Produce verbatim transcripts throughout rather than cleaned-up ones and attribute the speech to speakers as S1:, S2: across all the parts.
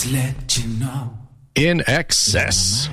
S1: Just let you know.
S2: In Excess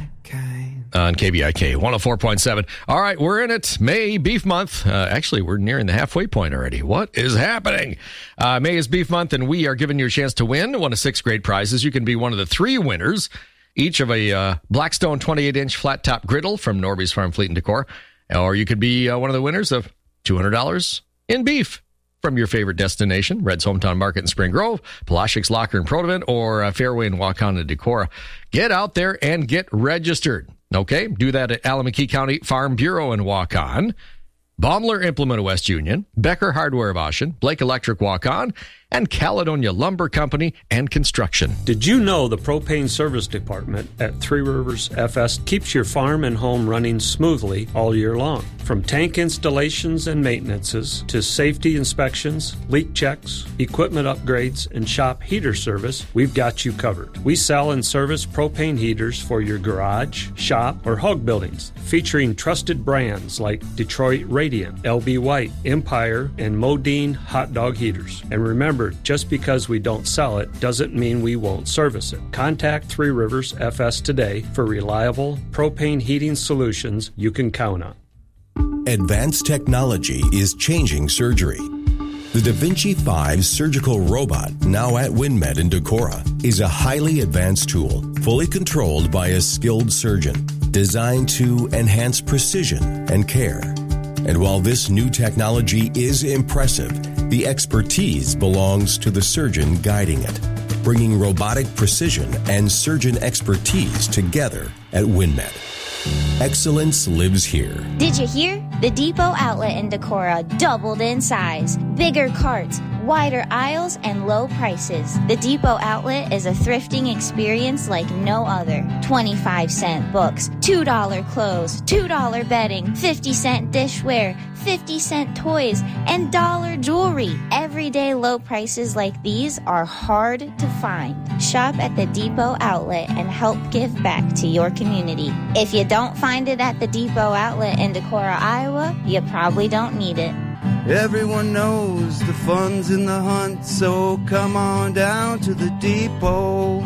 S2: on K V I K one oh four point seven. All right, we're in it. May Beef Month. Uh, actually, we're nearing the halfway point already. What is happening? Uh, May is Beef Month, and we are giving you a chance to win one of six great prizes. You can be one of the three winners, each of a uh, Blackstone twenty-eight inch flat-top griddle from Norby's Farm Fleet and Decor, or you could be uh, one of the winners of two hundred dollars in beef from your favorite destination, Red's Hometown Market in Spring Grove, Palashik's Locker in Protivent, or uh, Fairway in Waukon and Decorah. Get out there and get registered. Okay, do that at Alameda County Farm Bureau in Waukon, Baumler Implement of West Union, Becker Hardware of Ocean, Blake Electric Waukon, and Caledonia Lumber Company and Construction.
S3: Did you know the propane service department at Three Rivers F S keeps your farm and home running smoothly all year long? From tank installations and maintenances to safety inspections, leak checks, equipment upgrades, and shop heater service, we've got you covered. We sell and service propane heaters for your garage, shop, or hog buildings, featuring trusted brands like Detroit Radiant, L B White, Empire, and Modine hot dog heaters. And remember, just because we don't sell it doesn't mean we won't service it. Contact Three Rivers F S today for reliable propane heating solutions you can count on.
S4: Advanced technology is changing surgery. The Da Vinci five surgical robot, now at WinMed in Decorah, is a highly advanced tool, fully controlled by a skilled surgeon, designed to enhance precision and care. And while this new technology is impressive, the expertise belongs to the surgeon guiding it, bringing robotic precision and surgeon expertise together at WinMed. Excellence lives here.
S5: Did you hear? The Depot outlet in Decorah doubled in size. Bigger carts, wider aisles, and low prices. The Depot outlet is a thrifting experience like no other. twenty-five cent books, two dollar clothes, two dollar bedding, fifty cent dishware, fifty cent toys, and dollar jewelry. Everyday low prices like these are hard to find. Shop at the Depot outlet and help give back to your community. If you don't find it at the Depot outlet in Decorah, Iowa, you probably don't need it.
S6: Everyone knows the fun's in the hunt, so come on down to the Depot.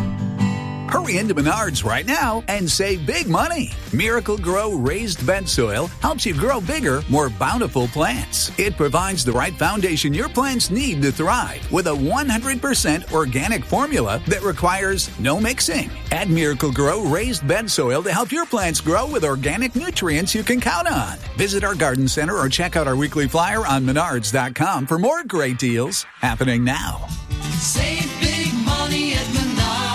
S7: Hurry into Menards right now and save big money. Miracle Grow raised bed soil helps you grow bigger, more bountiful plants. It provides the right foundation your plants need to thrive with a one hundred percent organic formula that requires no mixing. Add Miracle Grow raised bed soil to help your plants grow with organic nutrients you can count on. Visit our garden center or check out our weekly flyer on menards dot com for more great deals happening now.
S1: Save big money at Menards.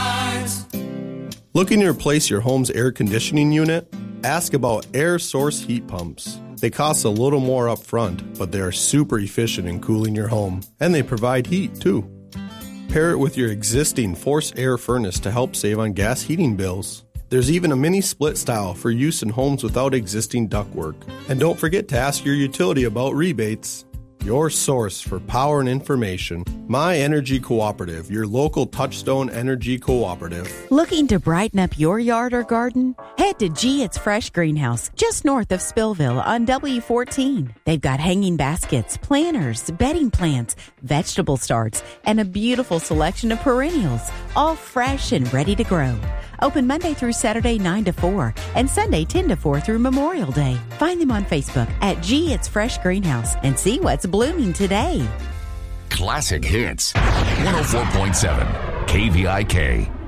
S8: Looking to replace your home's air conditioning unit? Ask about air source heat pumps. They cost a little more up front, but they are super efficient in cooling your home, and they provide heat too. Pair it with your existing forced air furnace to help save on gas heating bills. There's even a mini split style for use in homes without existing ductwork. And don't forget to ask your utility about rebates. Your source for power and information, My Energy Cooperative, your local Touchstone Energy Cooperative.
S9: Looking to brighten up your yard or garden? Head to G It's Fresh Greenhouse, just north of Spillville on W fourteen. They've got hanging baskets, planters, bedding plants, vegetable starts, and a beautiful selection of perennials, all fresh and ready to grow. Open Monday through Saturday nine to four and Sunday ten to four through Memorial Day. Find them on Facebook at G It's Fresh Greenhouse and see what's blooming today.
S10: Classic Hits, one oh four point seven K V I K.